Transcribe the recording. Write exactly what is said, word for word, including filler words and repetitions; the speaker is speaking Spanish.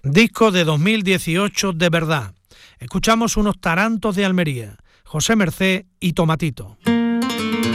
Disco de dos mil dieciocho de verdad. Escuchamos unos tarantos de Almería, José Mercé y Tomatito.